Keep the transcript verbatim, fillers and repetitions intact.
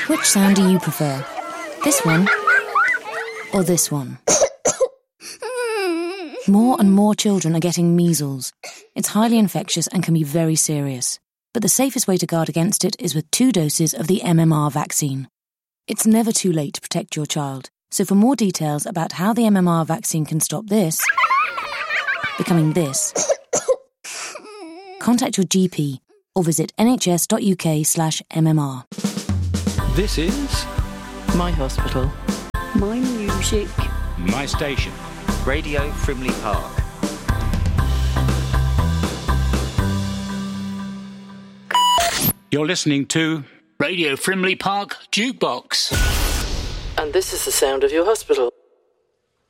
Which sound do you prefer? This one? Or this one? More and more children are getting measles. It's highly infectious and can be very serious. But the safest way to guard against it is with two doses of the M M R vaccine. It's never too late to protect your child. So for more details about how the M M R vaccine can stop this becoming this, contact your G P or visit nhs.uk slash MMR. This is my hospital. My music. My station. Radio Frimley Park. You're listening to Radio Frimley Park Jukebox. And this is the sound of your hospital.